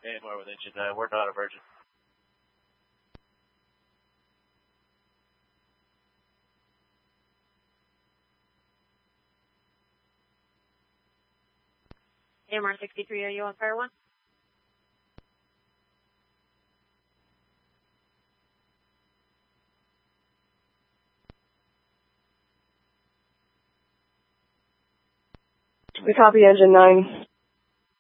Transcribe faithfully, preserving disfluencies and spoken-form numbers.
A M R with engine nine. We're not a Virgin. A M R sixty-three, are you on fire one? We copy engine nine.